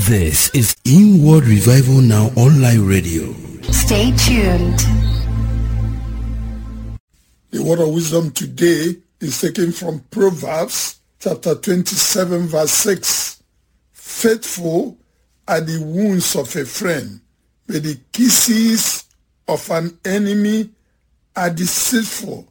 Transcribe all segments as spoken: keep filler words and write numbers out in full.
This is Inward Revival Now Online Radio. Stay tuned. The word of wisdom today is taken from Proverbs chapter twenty-seven verse six. Faithful are the wounds of a friend, but the kisses of an enemy are deceitful.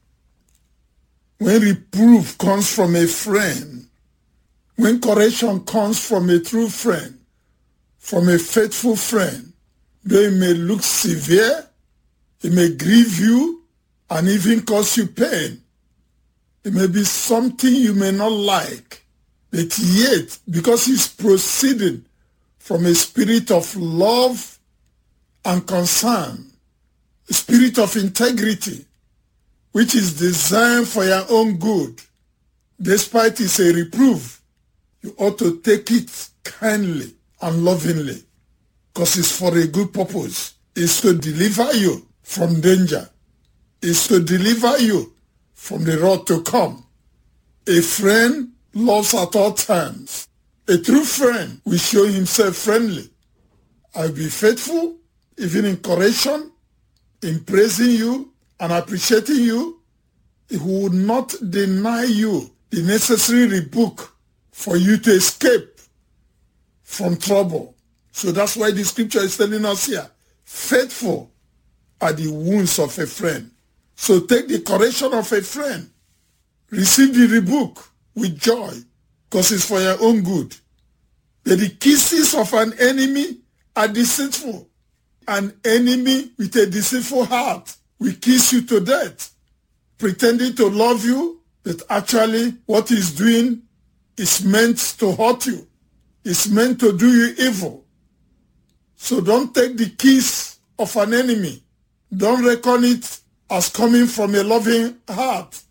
When reproof comes from a friend, when correction comes from a true friend, from a faithful friend, though it may look severe, it may grieve you, and even cause you pain. It may be something you may not like, but yet, because it's proceeding from a spirit of love and concern, a spirit of integrity, which is designed for your own good, despite it's a reproof, you ought to take it kindly and lovingly, because it's for a good purpose. It's to deliver you from danger. It's to deliver you from the road to come. A friend loves at all times. A true friend will show himself friendly. I'll be faithful, even in correction, in praising you and appreciating you. He will not deny you the necessary rebuke for you to escape from trouble. So that's why the scripture is telling us here, faithful are the wounds of a friend. So take the correction of a friend, receive the rebuke with joy, because it's for your own good. But the kisses of an enemy are deceitful. An enemy with a deceitful heart will kiss you to death, pretending to love you, but actually what he's doing is meant to hurt you. It's meant to do you evil. So don't take the kiss of an enemy. Don't reckon it as coming from a loving heart.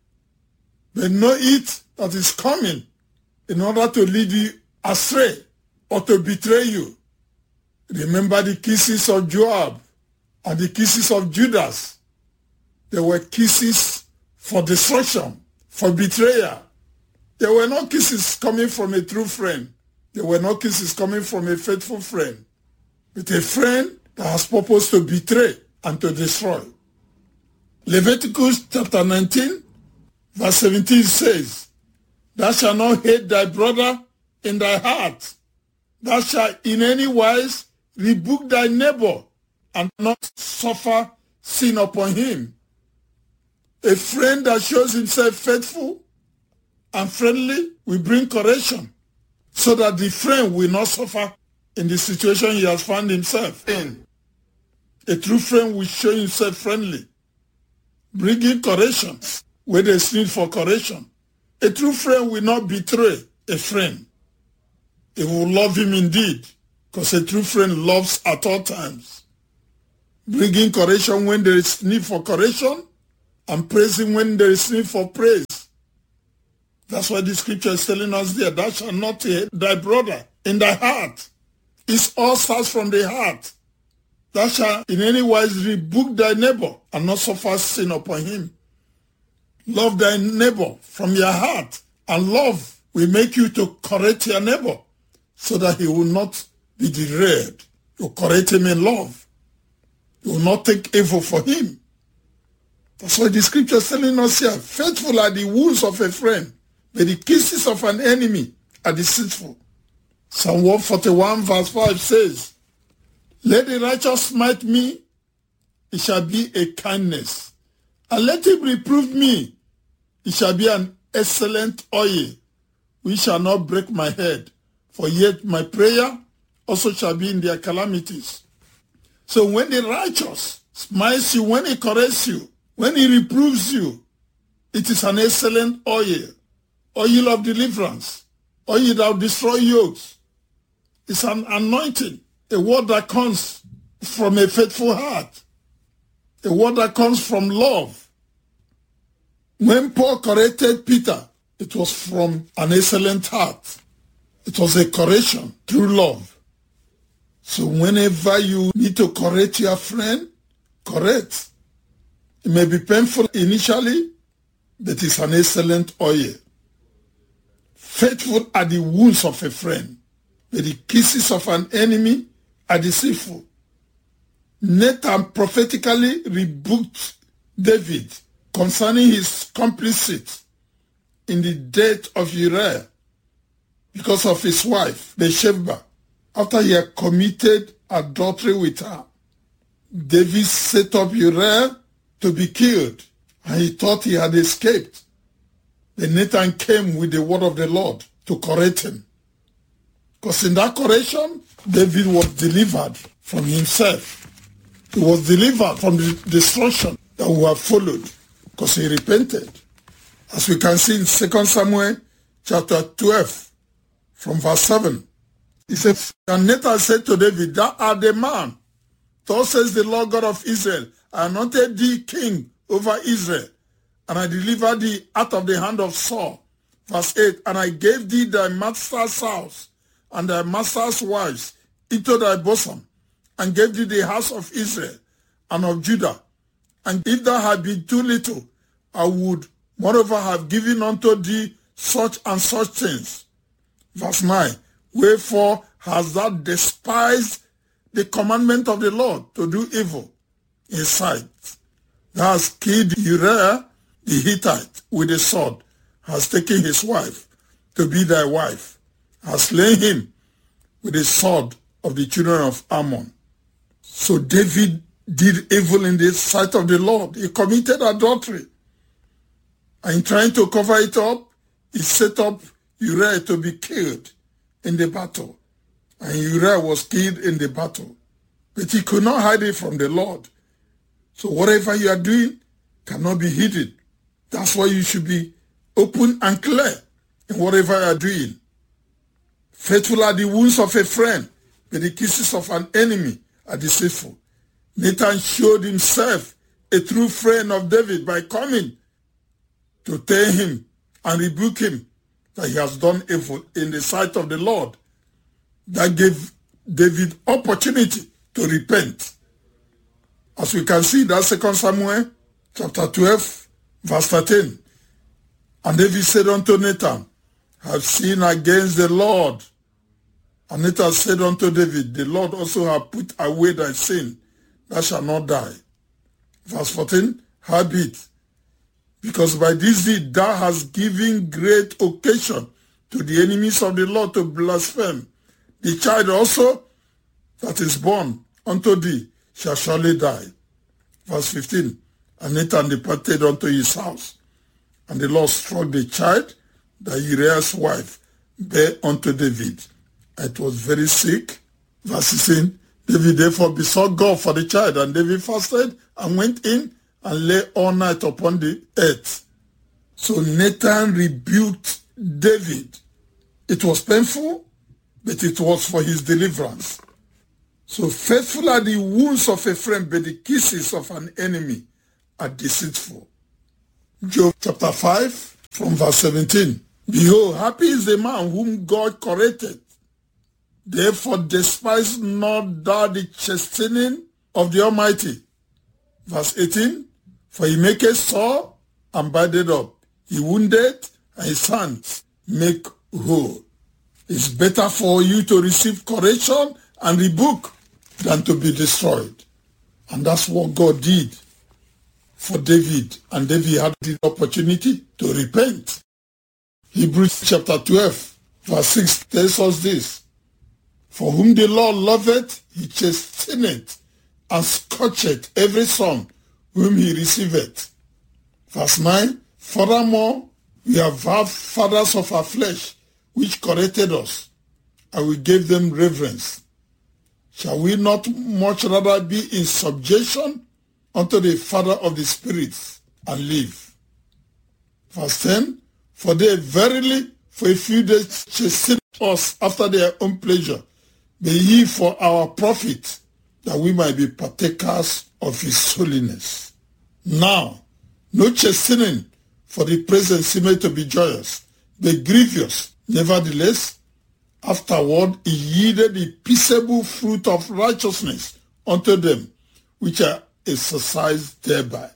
But know it that is coming in order to lead you astray or to betray you. Remember the kisses of Joab and the kisses of Judas. They were kisses for destruction, for betrayal. There were no kisses coming from a true friend. There were no kisses coming from a faithful friend. But a friend that has purpose to betray and to destroy. Leviticus chapter nineteen, verse seventeen says, Thou shalt not hate thy brother in thy heart. Thou shalt in any wise rebuke thy neighbor and not suffer sin upon him. A friend that shows himself faithful and friendly will bring correction so that the friend will not suffer in the situation he has found himself in. A true friend will show himself friendly, bringing correction where there is need for correction. A true friend will not betray a friend. He will love him indeed, because a true friend loves at all times, bringing correction when there is need for correction and praising when there is need for praise. That's why the scripture is telling us there, thou shalt not hate thy brother in thy heart. It all starts from the heart. Thou shalt in any wise rebuke thy neighbor and not suffer sin upon him. Love thy neighbor from your heart, and love will make you to correct your neighbor so that he will not be derailed. You correct him in love. You will not take evil for him. That's why the scripture is telling us here, faithful are the wounds of a friend, but the kisses of an enemy are deceitful. Psalm one forty-one verse five says, Let the righteous smite me, it shall be a kindness. And let him reprove me, it shall be an excellent oil, which shall not break my head. For yet my prayer also shall be in their calamities. So when the righteous smites you, when he corrects you, when he reproves you, it is an excellent oil, oil of deliverance, oil that will destroy yokes. It's an anointing, a word that comes from a faithful heart, a word that comes from love. When Paul corrected Peter, it was from an excellent heart. It was a correction through love. So whenever you need to correct your friend, correct. It may be painful initially, but it's an excellent oil. Faithful are the wounds of a friend, but the kisses of an enemy are deceitful. Nathan prophetically rebuked David concerning his complicity in the death of Uriah because of his wife, Bathsheba, after he had committed adultery with her. David set up Uriah to be killed, and he thought he had escaped. Then Nathan came with the word of the Lord to correct him. Because in that correction, David was delivered from himself. He was delivered from the destruction that would have followed because he repented. As we can see in Second Samuel chapter twelve from verse seven. He said, and Nathan said to David, thou art the man. Thus says the Lord God of Israel, I anointed thee king over Israel, and I delivered thee out of the hand of Saul. Verse eight, and I gave thee thy master's house and thy master's wives into thy bosom, and gave thee the house of Israel and of Judah. And if thou had been too little, I would moreover have given unto thee such and such things. Verse nine, wherefore hast thou despised the commandment of the Lord to do evil in his sight? Thou hast killed Uriah the Hittite with a sword, hast taken his wife to be thy wife, hast slain him with the sword of the children of Ammon. So David did evil in the sight of the Lord. He committed adultery. And in trying to cover it up, he set up Uriah to be killed in the battle. And Uriah was killed in the battle. But he could not hide it from the Lord. So whatever you are doing cannot be hidden. That's why you should be open and clear in whatever you are doing. Faithful are the wounds of a friend, but the kisses of an enemy are deceitful. Nathan showed himself a true friend of David by coming to tell him and rebuke him that he has done evil in the sight of the Lord. That gave David opportunity to repent. As we can see, that's Second Samuel chapter twelve, verse thirteen. And David said unto Nathan, I have sinned against the Lord. And Nathan said unto David, the Lord also hath put away thy sin, thou shalt not die. Verse fourteen, howbeit, because by this deed thou hast given great occasion to the enemies of the Lord to blaspheme, the child also that is born unto thee shall surely die. Verse fifteen, and Nathan departed unto his house, and the Lord struck the child that Uriah's wife bare unto David. It was very sick. Verse sixteen, David therefore besought God for the child, and David fasted and went in and lay all night upon the earth. So Nathan rebuked David. It was painful, but it was for his deliverance. So faithful are the wounds of a friend, but the kisses of an enemy are deceitful. Job chapter five from verse seventeen. Behold, happy is the man whom God corrected. Therefore despise not thou the chastening of the Almighty. Verse eighteen. For he maketh sore and bindeth up. He wounded and his hands make whole. It's better for you to receive correction and rebuke than to be destroyed. And that's what God did for David. And David had the opportunity to repent. Hebrews chapter twelve, verse six tells us this. For whom the Lord loveth, he chasteneth, and scourgeth every son whom he receiveth. Verse nine, furthermore, we have had fathers of our flesh, which corrected us, and we gave them reverence. Shall we not much rather be in subjection unto the Father of the spirits and live? Verse ten, for they verily for a few days chasten us after their own pleasure, but ye for our profit, that we might be partakers of his holiness. Now, no chastening for the present seemeth to be joyous, but grievous. Nevertheless, afterward he yielded the peaceable fruit of righteousness unto them which are exercised thereby.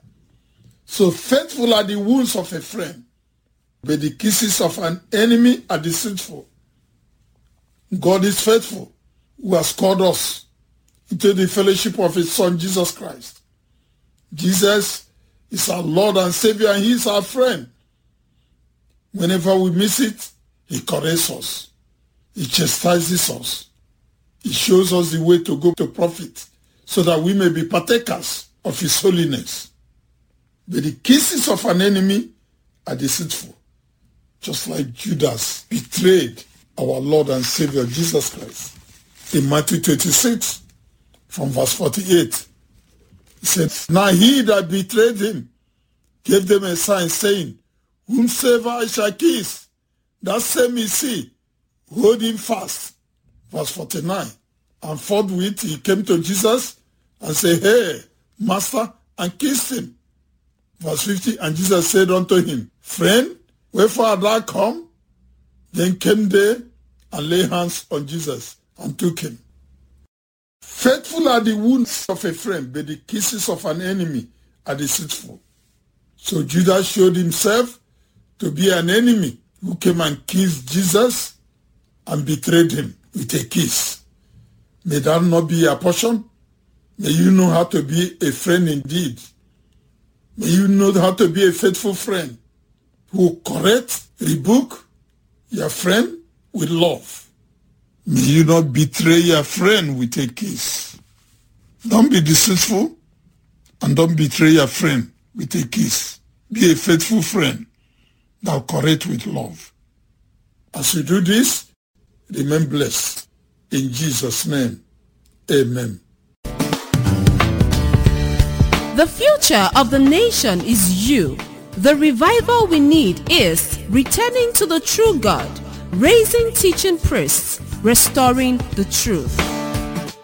So faithful are the wounds of a friend, but the kisses of an enemy are deceitful. God is faithful, who has called us into the fellowship of his Son, Jesus Christ. Jesus is our Lord and Savior, and he is our friend. Whenever we miss it, he corrects us. He chastises us. He shows us the way to go to profit, so that we may be partakers of his holiness. But the kisses of an enemy are deceitful, just like Judas betrayed our Lord and Savior Jesus Christ. In Matthew twenty-six, from verse forty-eight, he said, "Now he that betrayed him gave them a sign, saying, Whomsoever I shall kiss, that same is he, hold him fast." Verse forty-nine, and forthwith he came to Jesus and said, "Hey, Master," and kissed him. Verse fifty, and Jesus said unto him, "Friend, wherefore art thou come?" Then came they and laid hands on Jesus and took him. Faithful are the wounds of a friend, but the kisses of an enemy are deceitful. So Judas showed himself to be an enemy who came and kissed Jesus and betrayed him with a kiss. May that not be your portion. May you know how to be a friend indeed. May you know how to be a faithful friend who correct, rebuke your friend with love. May you not betray your friend with a kiss. Don't be deceitful and don't betray your friend with a kiss. Be a faithful friend that will correct with love. As you do this, remain blessed. In Jesus' name, amen. The future of the nation is you. The revival we need is returning to the true God, raising teaching priests, restoring the truth.